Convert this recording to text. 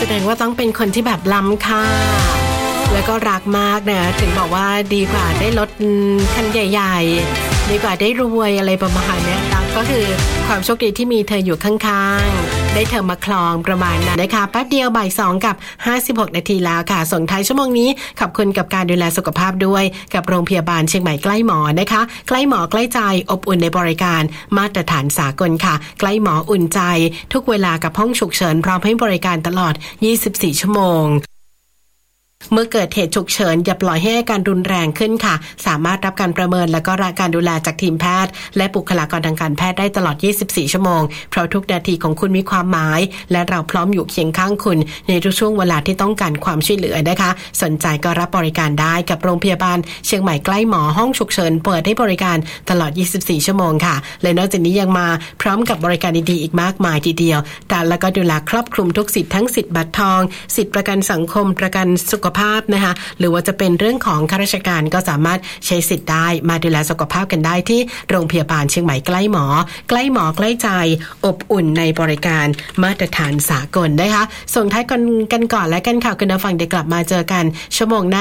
ดงว่าต้องเป็นคนที่แบบล้ำค่าแล้วก็รักมากนะถึงบอกว่าดีกว่าได้รถคันใหญ่ๆดีกว่าได้รวยอะไรประมาณนี้นะก็คือความโชคดีที่มีเธออยู่ข้างๆได้เธอมาคลองประมาณนั้นนะคะแป๊บเดียวบ่าย2กับ56นาทีแล้วค่ะส่งท้ายชั่วโมงนี้ขอบคุณกับการดูแลสุขภาพด้วยกับโรงพยาบาลเชียงใหม่ใกล้หมอนะคะใกล้หมอใกล้ใจอบอุ่นในบริการมาตรฐานสากลค่ะใกล้หมออุ่นใจทุกเวลากับห้องฉุกเฉินพร้อมให้บริการตลอด24ชั่วโมงเมื่อเกิดเหตุฉุกเฉินอย่าปล่อยให้อาการรุนแรงขึ้นค่ะสามารถรับการประเมินและก็รับการดูแลจากทีมแพทย์และบุคลากรทางการแพทย์ได้ตลอด24ชั่วโมงเพราะทุกนาทีของคุณมีความหมายและเราพร้อมอยู่เคียงข้างคุณในทุกช่วงเวลาที่ต้องการความช่วยเหลือนะคะสนใจก็รับบริการได้กับโรงพยาบาลเชียงใหม่ใกล้หมอห้องฉุกเฉินเปิดให้บริการตลอด24ชั่วโมงค่ะและนอกจากนี้ยังมาพร้อมกับบริการดีๆอีกมากมายทีเดียวแต่แล้วก็ดูแลครอบคลุมทุกสิทธิ์ทั้งสิทธิ์บัตรทองสิทธิ์ประกันสังคมประกันสุขภาพนะคะหรือว่าจะเป็นเรื่องของข้าราชการก็สามารถใช้สิทธิ์ได้มาดูแลสุขภาพกันได้ที่โรงพยาบาลเชียงใหม่ใกล้หมอใกล้หมอใกล้ใจอบอุ่นในบริการมาตรฐานสากลนะคะส่งท้ายกันก่อนและกันค่ะคุณผู้ฟังเดี๋ยวกลับมาเจอกันชั่วโมงหน้า